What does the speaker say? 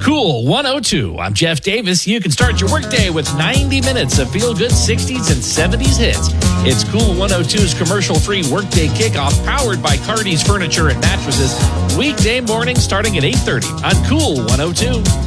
Cool 102. I'm Jeff Davis. You can start your workday with 90 minutes of feel-good 60s and 70s hits. It's Cool 102's commercial-free workday kickoff powered by Cardi's Furniture and Mattresses. Weekday morning starting at 8:30 on Cool 102.